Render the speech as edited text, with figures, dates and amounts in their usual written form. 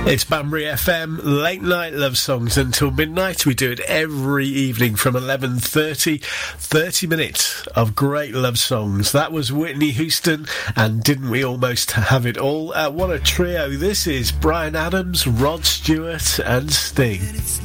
It's Banbury FM, late night love songs until midnight. We do it every evening from 11:30. 30 minutes of great love songs. That was Whitney Houston and Didn't We Almost Have It All? What a trio. This is Bryan Adams, Rod Stewart and Sting.